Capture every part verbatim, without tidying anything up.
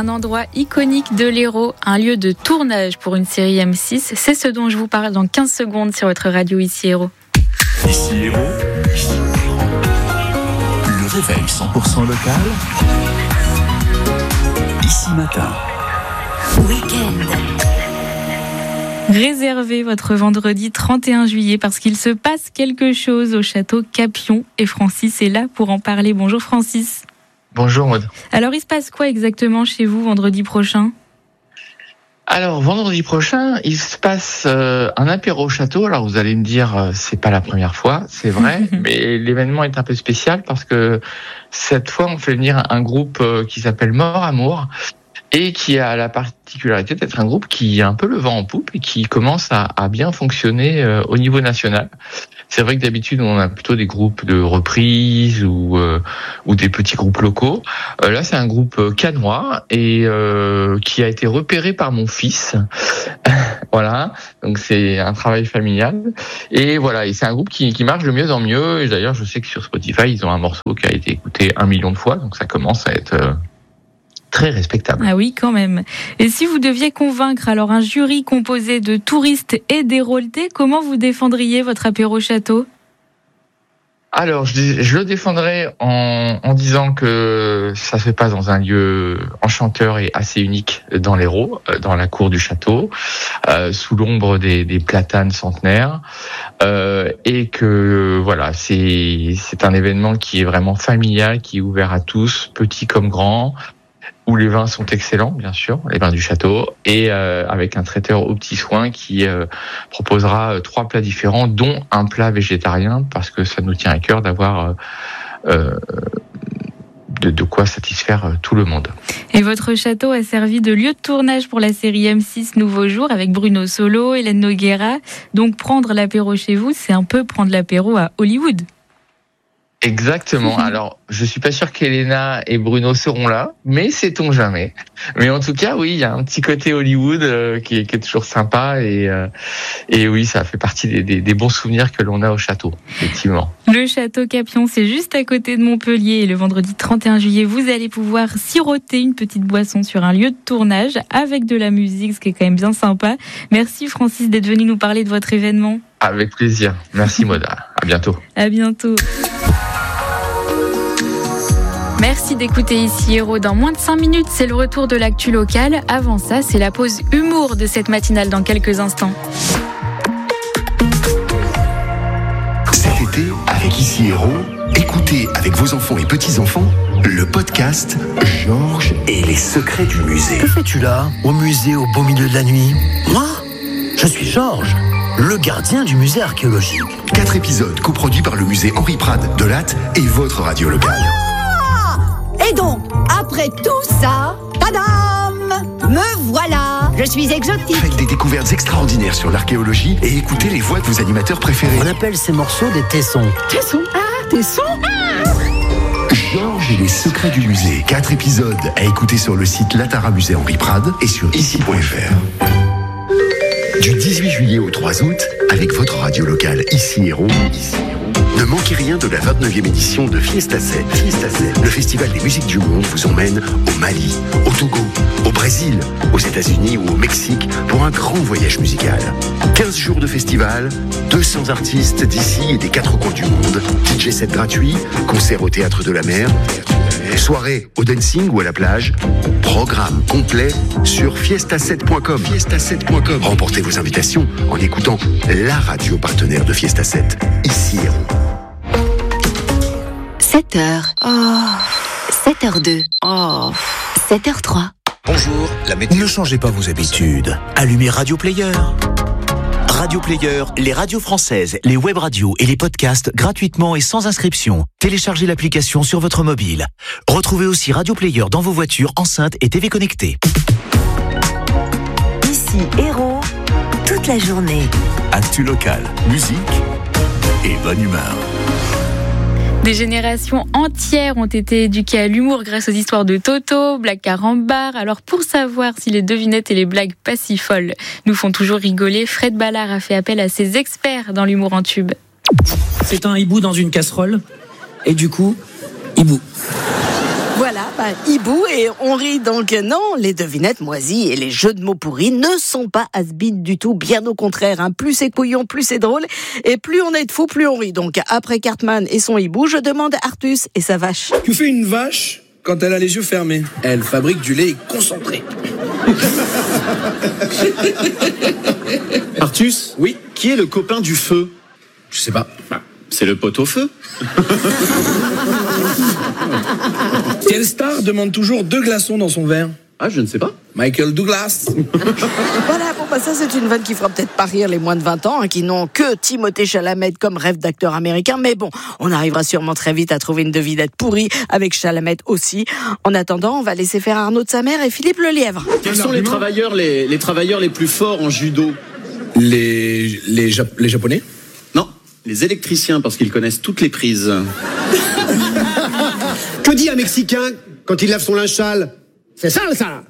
un endroit iconique de l'Hérault, un lieu de tournage pour une série M six. C'est ce dont je vous parle dans quinze secondes sur votre radio Ici Hérault. Ici Hérault, le réveil cent pour cent local, Ici Matin. Week-end. Réservez votre vendredi trente et un juillet parce qu'il se passe quelque chose au château Capion et Francis est là pour en parler. Bonjour Francis. Bonjour Maud. Alors il se passe quoi exactement chez vous vendredi prochain ? Alors vendredi prochain, il se passe euh, un apéro au château. Alors vous allez me dire, euh, c'est pas la première fois, c'est vrai, mais l'événement est un peu spécial parce que cette fois on fait venir un groupe euh, qui s'appelle Mort Amour et qui a la particularité d'être un groupe qui a un peu le vent en poupe et qui commence à, à bien fonctionner euh, au niveau national. C'est vrai que d'habitude on a plutôt des groupes de reprises ou euh, ou des petits groupes locaux. Euh, là c'est un groupe cannois et euh, qui a été repéré par mon fils. Voilà, donc c'est un travail familial et voilà, et c'est un groupe qui, qui marche de mieux en mieux. Et d'ailleurs je sais que sur Spotify ils ont un morceau qui a été écouté un million de fois, donc ça commence à être euh, très respectable. Ah oui, quand même. Et si vous deviez convaincre alors un jury composé de touristes et d'Héraultais, comment vous défendriez votre apéro château ? Alors, je, je le défendrais en, en disant que ça se passe dans un lieu enchanteur et assez unique dans l'Hérault, dans la cour du château, euh, sous l'ombre des, des platanes centenaires, euh, et que voilà, c'est c'est un événement qui est vraiment familial, qui est ouvert à tous, petits comme grands, où les vins sont excellents, bien sûr, les vins du château, et euh, avec un traiteur aux petits soins qui euh, proposera euh, trois plats différents, dont un plat végétarien, parce que ça nous tient à cœur d'avoir euh, de, de quoi satisfaire euh, tout le monde. Et votre château a servi de lieu de tournage pour la série M six Nouveau Jour avec Bruno Solo, Hélène Noguera. Donc prendre l'apéro chez vous, c'est un peu prendre l'apéro à Hollywood. Exactement. Alors, je suis pas sûr qu'Elena et Bruno seront là, mais sait-on jamais. Mais en tout cas, oui, il y a un petit côté Hollywood euh, qui, est, qui est toujours sympa et euh, et oui, ça fait partie des, des, des bons souvenirs que l'on a au château, effectivement. Le château Capion, c'est juste à côté de Montpellier et le vendredi trente et un juillet, vous allez pouvoir siroter une petite boisson sur un lieu de tournage avec de la musique, ce qui est quand même bien sympa. Merci Francis d'être venu nous parler de votre événement. Avec plaisir. Merci Moda. À bientôt. À bientôt. Merci d'écouter Ici Hérault. Dans moins de cinq minutes, c'est le retour de l'actu locale. Avant ça, c'est la pause humour de cette matinale dans quelques instants. Cet été, avec Ici Hérault, écoutez avec vos enfants et petits-enfants le podcast Georges et les secrets du musée. Que fais-tu là, au musée au beau milieu de la nuit ? Moi ? Je suis Georges, le gardien du musée archéologique. Quatre épisodes coproduits par le musée Henri Prade de Latte et votre radio locale. Et donc, après tout ça, tadam, me voilà. Je suis exotique. Faites des découvertes extraordinaires sur l'archéologie et écoutez les voix de vos animateurs préférés. On appelle ces morceaux des tessons. Tessons. Ah, tessons. Ah. Georges et les secrets du musée. Quatre épisodes à écouter sur le site Latara Musée Henri Prade et sur ici point f r. Du dix-huit juillet au trois août, avec votre radio locale Ici Hérault. Ici Hérault. Ne manquez rien de la vingt-neuvième édition de Fiesta sept. Fiesta sept. Le festival des musiques du monde vous emmène au Mali, au Togo, au Brésil, aux États-Unis ou au Mexique pour un grand voyage musical. quinze jours de festival, deux cents artistes d'ici et des quatre coins du monde, D J set gratuit, concert au Théâtre de la Mer, soirée au dancing ou à la plage, programme complet sur fiesta sept point com. fiesta sept point com. Remportez vos invitations en écoutant la radio partenaire de Fiesta sept, Ici Hérault. sept heures. Oh. sept heures deux. Oh. sept heures trois. Bonjour, la météo. Ne changez pas vos habitudes. Allumez Radio Player. Radio Player, les radios françaises, les web radios et les podcasts gratuitement et sans inscription. Téléchargez l'application sur votre mobile. Retrouvez aussi Radio Player dans vos voitures, enceintes et T V connectées. Ici Hérault, toute la journée. Actu locale, musique et bonne humeur. Des générations entières ont été éduquées à l'humour grâce aux histoires de Toto, Black Carambar. Alors pour savoir si les devinettes et les blagues pas si folles nous font toujours rigoler, Fred Ballard a fait appel à ses experts dans l'humour en tube. C'est un hibou dans une casserole, et du coup, hibou. Voilà, bah, hibou et on rit donc. Non, les devinettes moisies et les jeux de mots pourris ne sont pas has-been du tout, bien au contraire. Hein. Plus c'est couillon, plus c'est drôle et plus on est de fous, plus on rit. Donc après Cartman et son hibou, je demande à Artus et sa vache. Que fait une vache quand elle a les yeux fermés? Elle fabrique du lait concentré. Artus? Oui. Qui est le copain du feu? Je sais pas. C'est le pot au feu. Quelle star demande toujours deux glaçons dans son verre? Ah, je ne sais pas. Michael Douglas. Voilà, bon bah ça c'est une vanne qui fera peut-être pas rire les moins de vingt ans, hein, qui n'ont que Timothée Chalamet comme rêve d'acteur américain, mais bon, on arrivera sûrement très vite à trouver une devinette pourrie avec Chalamet aussi. En attendant, on va laisser faire Arnaud de sa mère et Philippe le lièvre. Quels sont les travailleurs les, les travailleurs les plus forts en judo? Les, les, Jap- les Japonais? Non, les électriciens, parce qu'ils connaissent toutes les prises. Que dit un Mexicain quand il lave son linge sale? C'est sale, ça.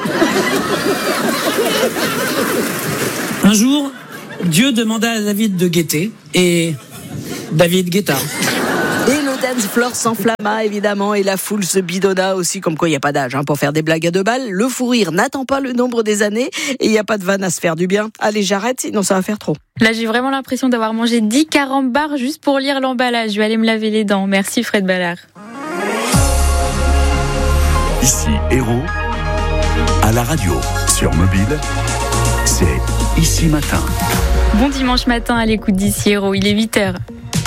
Un jour, Dieu demanda à David de guetter, et David guetta. Et le dance floor s'enflamma évidemment et la foule se bidonna aussi, comme quoi il n'y a pas d'âge hein, pour faire des blagues à deux balles. Le fou rire n'attend pas le nombre des années et il n'y a pas de vanne à se faire du bien. Allez, j'arrête, sinon ça va faire trop. Là, j'ai vraiment l'impression d'avoir mangé dix carambars juste pour lire l'emballage. Je vais aller me laver les dents. Merci Fred Ballard. Ici Héros, à la radio, sur mobile, c'est Ici Matin. Bon dimanche matin à l'écoute d'Ici Héros, il est huit heures.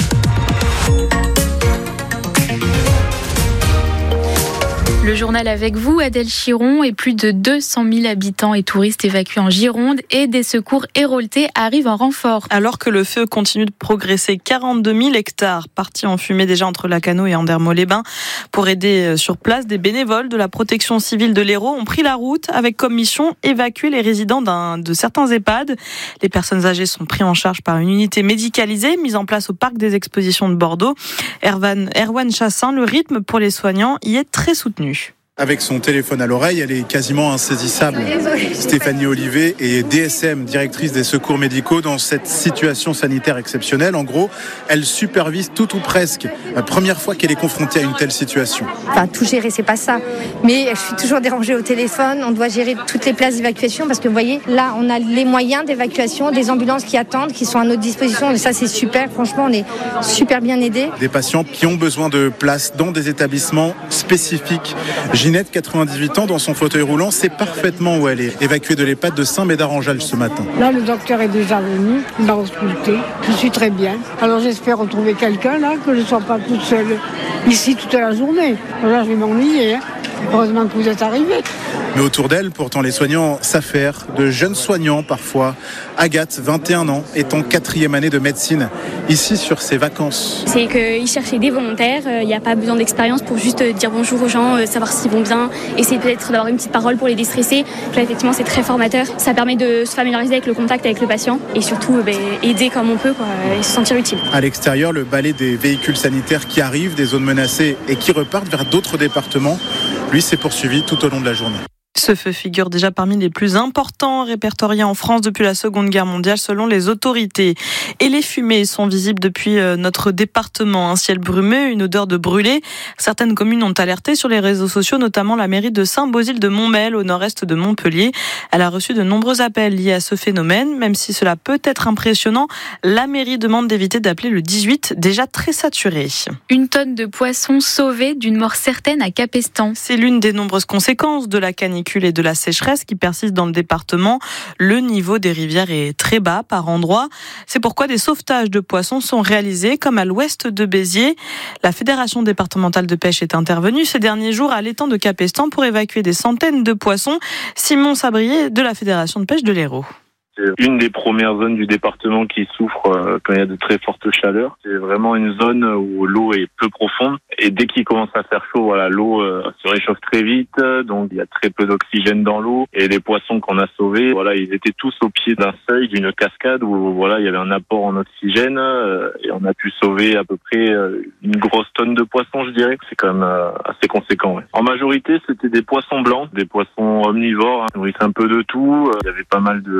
Le journal avec vous, Adèle Chiron, et plus de deux cent mille habitants et touristes évacués en Gironde et des secours héroltés arrivent en renfort. Alors que le feu continue de progresser, quarante-deux mille hectares partis en fumée déjà entre Lacanau et Andermatt-les-Bains. Pour aider sur place, des bénévoles de la protection civile de l'Hérault ont pris la route avec comme mission évacuer les résidents d'un, de certains EHPAD. Les personnes âgées sont prises en charge par une unité médicalisée mise en place au parc des expositions de Bordeaux. Erwan, Erwan Chassin, le rythme pour les soignants y est très soutenu. Avec son téléphone à l'oreille, elle est quasiment insaisissable. Stéphanie Olivet est D S M, directrice des secours médicaux dans cette situation sanitaire exceptionnelle. En gros, elle supervise tout ou presque. La première fois qu'elle est confrontée à une telle situation. Enfin, tout gérer, c'est pas ça. Mais je suis toujours dérangée au téléphone. On doit gérer toutes les places d'évacuation parce que vous voyez, là, on a les moyens d'évacuation, des ambulances qui attendent, qui sont à notre disposition. Et ça, c'est super. Franchement, on est super bien aidés. Des patients qui ont besoin de places dans des établissements spécifiques. Ginette, quatre-vingt-dix-huit ans, dans son fauteuil roulant, sait parfaitement où elle est. Évacuée de l'EHPAD de Saint-Médard-en-Jalles ce matin. Là, le docteur est déjà venu, il m'a ausculté. Je suis très bien. Alors j'espère retrouver quelqu'un là, que je ne sois pas toute seule ici toute la journée. Là, je vais m'ennuyer. Hein. Heureusement que vous êtes arrivés. Mais autour d'elle, pourtant, les soignants s'affairent, de jeunes soignants parfois. Agathe, vingt et un ans, est en quatrième année de médecine, ici sur ses vacances. C'est qu'ils cherchaient des volontaires, il n'y a pas besoin d'expérience pour juste dire bonjour aux gens, savoir s'ils vont bien, essayer peut-être d'avoir une petite parole pour les déstresser. Là, effectivement, c'est très formateur. Ça permet de se familiariser avec le contact avec le patient et surtout ben, aider comme on peut quoi, et se sentir utile. À l'extérieur, le balai des véhicules sanitaires qui arrivent des zones menacées et qui repartent vers d'autres départements, lui, s'est poursuivi tout au long de la journée. Ce feu figure déjà parmi les plus importants répertoriés en France depuis la Seconde Guerre mondiale selon les autorités. Et les fumées sont visibles depuis notre département. Un ciel brumeux, une odeur de brûlé. Certaines communes ont alerté sur les réseaux sociaux, notamment la mairie de Saint-Bauzile de Montmel, au nord-est de Montpellier. Elle a reçu de nombreux appels liés à ce phénomène. Même si cela peut être impressionnant, la mairie demande d'éviter d'appeler le dix-huit, déjà très saturé. Une tonne de poissons sauvés d'une mort certaine à Capestan. C'est l'une des nombreuses conséquences de la canicule et de la sécheresse qui persiste dans le département. Le niveau des rivières est très bas par endroits. C'est pourquoi des sauvetages de poissons sont réalisés, comme à l'ouest de Béziers. La Fédération départementale de pêche est intervenue ces derniers jours à l'étang de Capestan pour évacuer des centaines de poissons. Simon Sabrier de la Fédération de pêche de l'Hérault. C'est une des premières zones du département qui souffre euh, quand il y a de très fortes chaleurs. C'est vraiment une zone où l'eau est peu profonde et dès qu'il commence à faire chaud, voilà, l'eau euh, se réchauffe très vite, donc il y a très peu d'oxygène dans l'eau et les poissons qu'on a sauvés, voilà, ils étaient tous au pied d'un seuil, d'une cascade où voilà, il y avait un apport en oxygène euh, et on a pu sauver à peu près euh, une grosse tonne de poissons, je dirais. C'est quand même euh, assez conséquent. Ouais. En majorité, c'était des poissons blancs, des poissons omnivores, hein, nourrissent un peu de tout. Il y avait pas mal de caractères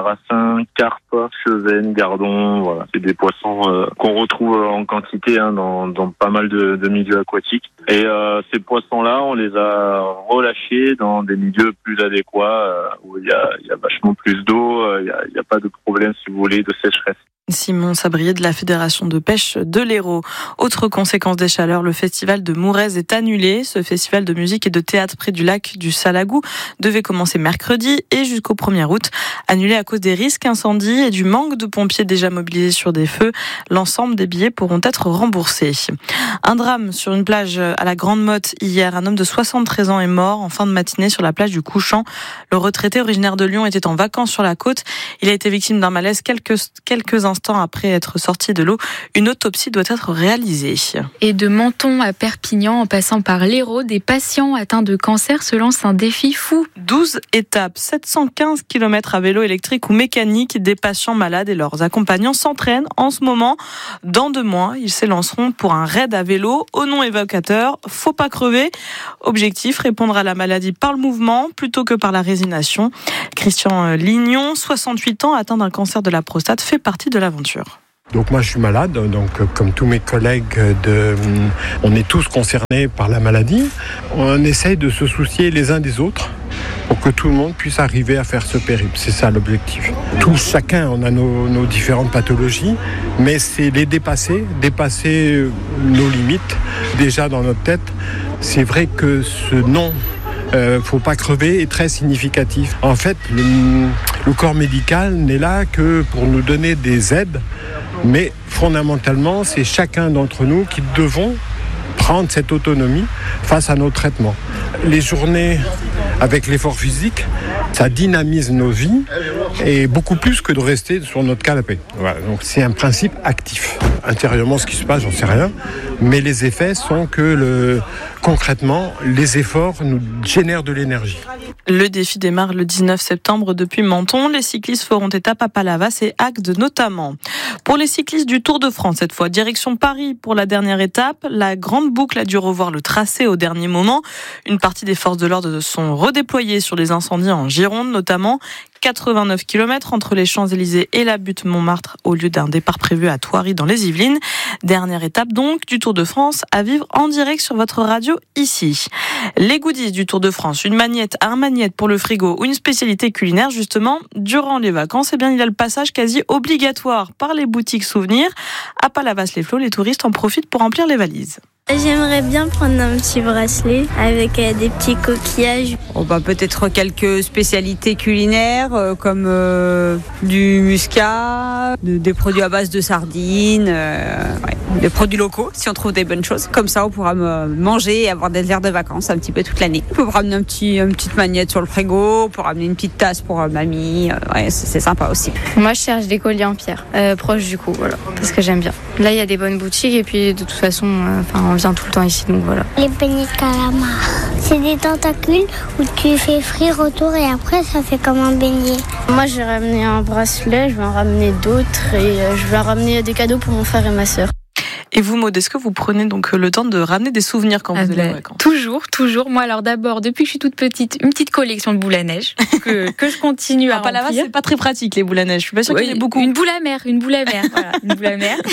sarrasin, carpe, chevenne, gardon. Voilà, c'est des poissons euh, qu'on retrouve en quantité hein, dans, dans pas mal de, de milieux aquatiques. Et euh, ces poissons-là, on les a relâchés dans des milieux plus adéquats euh, où il y a, il y a vachement plus d'eau, euh, il y a, il y a pas de problème, si vous voulez, de sécheresse. Simon Sabrier de la Fédération de pêche de l'Hérault. Autre conséquence des chaleurs, le festival de Mourez est annulé. Ce festival de musique et de théâtre près du lac du Salagou devait commencer mercredi et jusqu'au premier août. Annulé à cause des risques incendies et du manque de pompiers déjà mobilisés sur des feux. L'ensemble des billets pourront être remboursés. Un drame sur une plage à la Grande Motte hier. Un homme de soixante-treize ans est mort en fin de matinée sur la plage du Couchant. Le retraité originaire de Lyon était en vacances sur la côte. Il a été victime d'un malaise quelques, quelques instants après être sorti de l'eau. Une autopsie doit être réalisée. Et de Menton à Perpignan, en passant par l'Hérault, des patients atteints de cancer se lancent un défi fou. douze étapes, sept cent quinze kilomètres à vélo électrique ou mécanique. Des patients malades et leurs accompagnants s'entraînent en ce moment. Dans deux mois, ils s'élanceront pour un raid à vélo au nom évocateur. Faut pas crever. Objectif, répondre à la maladie par le mouvement plutôt que par la résignation. Christian Lignon, soixante-huit ans, atteint d'un cancer de la prostate, fait partie de l'aventure. Donc moi je suis malade, donc comme tous mes collègues, de, on est tous concernés par la maladie. On essaye de se soucier les uns des autres pour que tout le monde puisse arriver à faire ce périple. C'est ça l'objectif. Tous, chacun, on a nos, nos différentes pathologies, mais c'est les dépasser, dépasser nos limites déjà dans notre tête. C'est vrai que ce nom Euh, faut pas crever est très significatif. En fait, le, le corps médical n'est là que pour nous donner des aides, mais fondamentalement, c'est chacun d'entre nous qui devons prendre cette autonomie face à nos traitements. Les journées avec l'effort physique, ça dynamise nos vies et beaucoup plus que de rester sur notre canapé. Voilà, donc c'est un principe actif. Intérieurement, ce qui se passe, j'en sais rien, mais les effets sont que le, concrètement, les efforts nous génèrent de l'énergie. Le défi démarre le dix-neuf septembre depuis Menton. Les cyclistes feront étape à Palavas et Agde notamment. Pour les cyclistes du Tour de France, cette fois, direction Paris pour la dernière étape. La grande boucle a dû revoir le tracé au dernier moment. Une partie des forces de l'ordre sont redéployées sur les incendies en Gironde notamment. quatre-vingt-neuf kilomètres entre les Champs-Élysées et la butte Montmartre au lieu d'un départ prévu à Thoiry dans les Yvelines. Dernière étape donc du Tour de France à vivre en direct sur votre radio ici. Les goodies du Tour de France, une magnette, un magnette pour le frigo ou une spécialité culinaire justement durant les vacances, eh bien il y a le passage quasi obligatoire par les boutiques souvenirs. À Palavas-les-Flots, les touristes en profitent pour remplir les valises. J'aimerais bien prendre un petit bracelet avec euh, des petits coquillages. Oh bah, peut-être quelques spécialités culinaires euh, comme euh, du muscat, de, des produits à base de sardines, euh, ouais, des produits locaux si on trouve des bonnes choses. Comme ça on pourra me manger et avoir des airs de vacances un petit peu toute l'année. On peut ramener un petit, une petite magnette sur le frigo, on peut ramener une petite tasse pour euh, mamie, euh, ouais, c'est, c'est sympa aussi. Moi je cherche des colliers en pierre, euh, proches du cou, voilà, parce que j'aime bien. Là il y a des bonnes boutiques et puis de toute façon, enfin euh, on vient tout le temps ici, donc voilà. Les beignets de calamar. C'est des tentacules où tu fais frire autour et après ça fait comme un beignet. Moi je vais ramener un bracelet, je vais en ramener d'autres et je vais ramener des cadeaux pour mon frère et ma sœur. Et vous, Maud, est-ce que vous prenez donc le temps de ramener des souvenirs quand vous allez en vacances ? Toujours, toujours. Moi, alors d'abord, depuis que je suis toute petite, une petite collection de boules à neige que, que je continue à remplir. Palavas, c'est pas très pratique les boules à neige. Je suis pas sûre oui, qu'il y en ait beaucoup. Une boule à mer, une boule à mer, voilà, une boule à mer.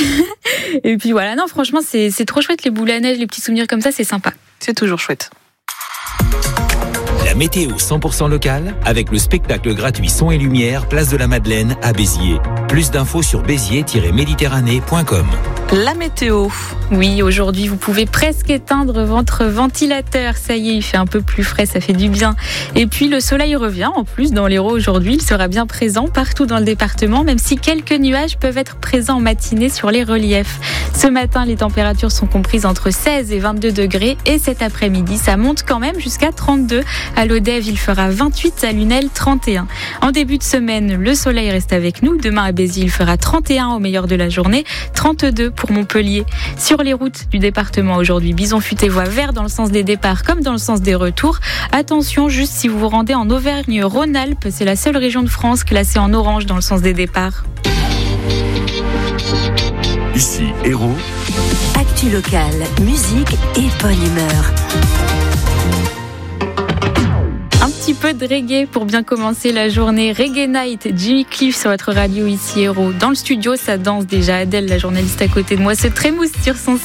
Et puis voilà, non, franchement, c'est, c'est trop chouette les boules à neige, les petits souvenirs comme ça, c'est sympa. C'est toujours chouette. La météo cent pour cent locale avec le spectacle gratuit Son et Lumière, place de la Madeleine à Béziers. Plus d'infos sur béziers tiret méditerranée point com. La météo. Oui, aujourd'hui, vous pouvez presque éteindre votre ventilateur. Ça y est, il fait un peu plus frais, ça fait du bien. Et puis, le soleil revient. En plus, dans l'Hérault aujourd'hui, il sera bien présent partout dans le département, même si quelques nuages peuvent être présents en matinée sur les reliefs. Ce matin, les températures sont comprises entre seize et vingt-deux degrés. Et cet après-midi, ça monte quand même jusqu'à trente-deux. À l'Odève, il fera vingt-huit, à Lunel, trente et un. En début de semaine, le soleil reste avec nous. Demain, à Béziers, il fera trente et un au meilleur de la journée, trente-deux pour Montpellier. Sur les routes du département aujourd'hui, bison futé voie vert dans le sens des départs comme dans le sens des retours. Attention juste si vous vous rendez en Auvergne-Rhône-Alpes, c'est la seule région de France classée en orange dans le sens des départs. Ici, Hérault. Actu locale, musique et bonne humeur. Un petit peu de reggae pour bien commencer la journée. Reggae Night, Jimmy Cliff sur votre radio ici Héros. Dans le studio, ça danse déjà. Adèle, la journaliste à côté de moi, se trémousse sur son